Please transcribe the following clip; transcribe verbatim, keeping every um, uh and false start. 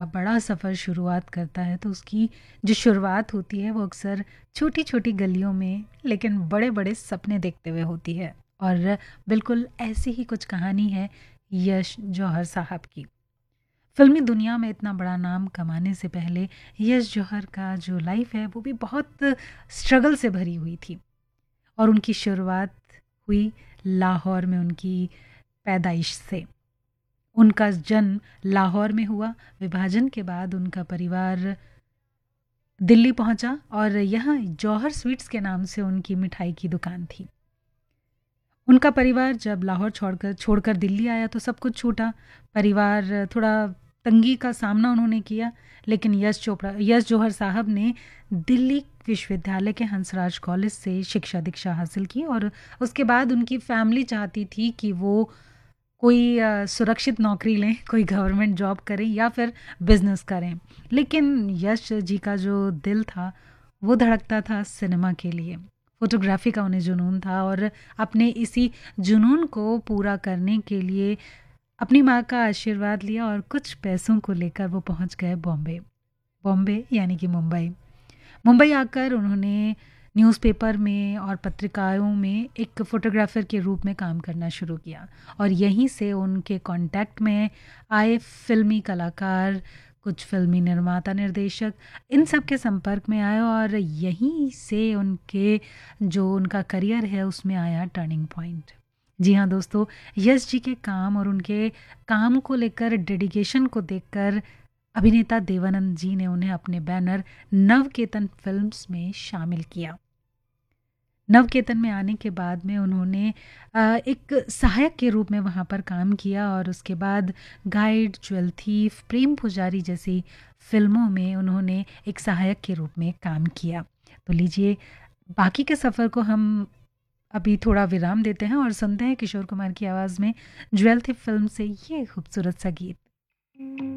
बड़ा सफ़र शुरुआत करता है तो उसकी जो शुरुआत होती है वो अक्सर छोटी-छोटी गलियों में लेकिन बड़े-बड़े सपने देखते हुए होती है। और बिल्कुल ऐसी ही कुछ कहानी है यश जौहर साहब की। फ़िल्मी दुनिया में इतना बड़ा नाम कमाने से पहले यश जौहर का जो लाइफ़ है वो भी बहुत स्ट्रगल से भरी हुई थी। और उनकी शुरुआत हुई लाहौर में उनकी पैदाइश से। उनका जन्म लाहौर में हुआ। विभाजन के बाद उनका परिवार दिल्ली पहुंचा और यहाँ जौहर स्वीट्स के नाम से उनकी मिठाई की दुकान थी। उनका परिवार जब लाहौर छोड़कर छोड़कर दिल्ली आया तो सब कुछ छूटा। परिवार थोड़ा तंगी का सामना उन्होंने किया, लेकिन यश चोपड़ा यश जौहर साहब ने दिल्ली विश्वविद्यालय के हंसराज कॉलेज से शिक्षा दीक्षा हासिल की और उसके बाद उनकी फैमिली चाहती थी कि वो कोई अ, सुरक्षित नौकरी लें, कोई गवर्नमेंट जॉब करें या फिर बिजनेस करें। लेकिन यश जी का जो दिल था वो धड़कता था सिनेमा के लिए। फोटोग्राफी का उन्हें जुनून था और अपने इसी जुनून को पूरा करने के लिए अपनी माँ का आशीर्वाद लिया और कुछ पैसों को लेकर वो पहुँच गए बॉम्बे। बॉम्बे यानी कि मुंबई। मुंबई आकर उन्होंने न्यूज़पेपर में और पत्रिकाओं में एक फ़ोटोग्राफ़र के रूप में काम करना शुरू किया और यहीं से उनके कांटेक्ट में आए फ़िल्मी कलाकार, कुछ फ़िल्मी निर्माता, निर्देशक, इन सब के संपर्क में आए और यहीं से उनके जो उनका करियर है उसमें आया टर्निंग पॉइंट। जी हाँ दोस्तों, यश जी के काम और उनके काम को लेकर डेडिकेशन को देखकर अभिनेता देवानंद जी ने उन्हें अपने बैनर नवकेतन फिल्म्स में शामिल किया। नवकेतन में आने के बाद में उन्होंने अ, एक सहायक के रूप में वहाँ पर काम किया और उसके बाद गाइड, ज्वेल थीफ, प्रेम पुजारी जैसी फिल्मों में उन्होंने एक सहायक के रूप में काम किया। तो लीजिए, बाकी के सफ़र को हम अभी थोड़ा विराम देते हैं और सुनते हैं किशोर कुमार की आवाज़ में ज्वेल थीफ फिल्म से ये खूबसूरत सा गीत।